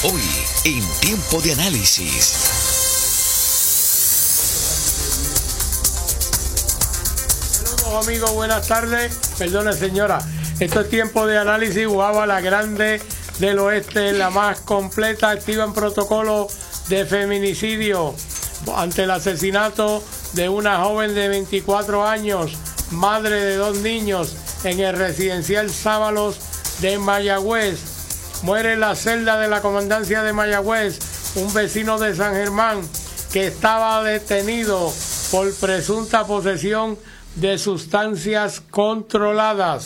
Hoy, en Tiempo de Análisis. Saludos amigos, buenas tardes. Perdone señora, esto es Tiempo de Análisis. Guava, la grande del oeste, la más completa, activa en protocolo de feminicidio ante el asesinato de una joven de 24 años, madre de 2 niños, en el residencial Sábalos de Mayagüez. Muere en la celda de la comandancia de Mayagüez un vecino de San Germán que estaba detenido por presunta posesión de sustancias controladas.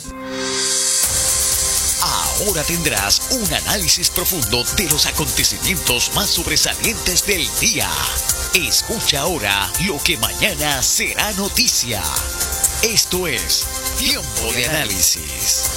Ahora tendrás un análisis profundo de los acontecimientos más sobresalientes del día. Escucha ahora lo que mañana será noticia. Esto es Tiempo de Análisis.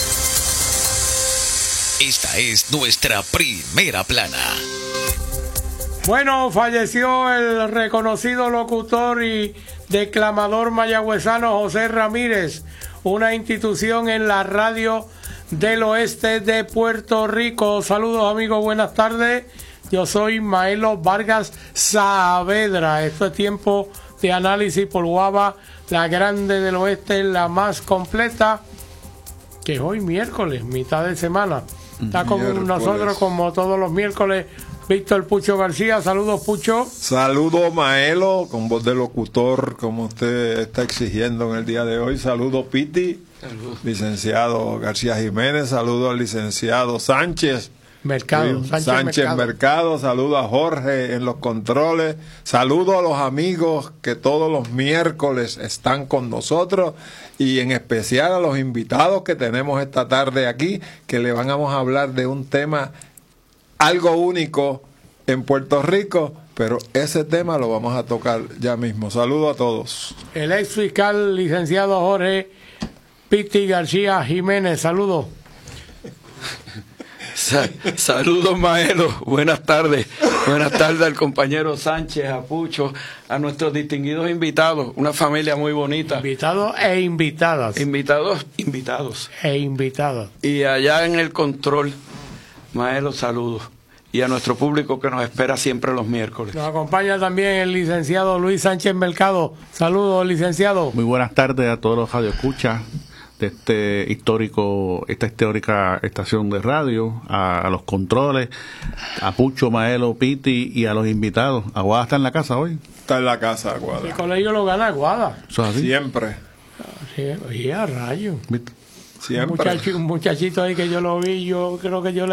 Esta es nuestra primera plana. Bueno, falleció el reconocido locutor y declamador mayagüezano José Ramírez, una institución en la radio del oeste de Puerto Rico. Saludos amigos, buenas tardes. Yo soy Maelo Vargas Saavedra. Esto es Tiempo de Análisis por Guava, la grande del oeste, la más completa, que es hoy miércoles, mitad de semana. Está con nosotros como todos los miércoles Víctor Pucho García. Saludos, Pucho. Saludos, Maelo, con voz de locutor, como usted está exigiendo en el día de hoy. Saludos, Piti. Saludos. Licenciado García Jiménez. Saludos al licenciado Sánchez Mercado. Sánchez Mercado. Saludos a Jorge en los controles. Saludos a los amigos que todos los miércoles están con nosotros, y en especial a los invitados que tenemos esta tarde aquí, que le vamos a hablar de un tema algo único en Puerto Rico, pero ese tema lo vamos a tocar ya mismo. Saludos a todos. El ex fiscal licenciado Jorge Piti García Jiménez. Saludos. Saludos, Maelo. Buenas tardes. Buenas tardes al compañero Sánchez, a Pucho, a nuestros distinguidos invitados. Una familia muy bonita. Invitados e invitadas. Invitados e invitadas. Y allá en el control, Maelo, saludos. Y a nuestro público que nos espera siempre los miércoles. Nos acompaña también el licenciado Luis Sánchez Mercado. Saludos, licenciado. Muy buenas tardes a todos los radioescuchas de esta histórica estación de radio, a los controles, a Pucho, Maelo, Piti y a los invitados. Aguada está en la casa hoy. Está en la casa, Aguada. El colegio lo gana Aguada. Siempre. Sí, oye, a rayo. Siempre. Un muchachito ahí que yo lo vi, yo creo que yo le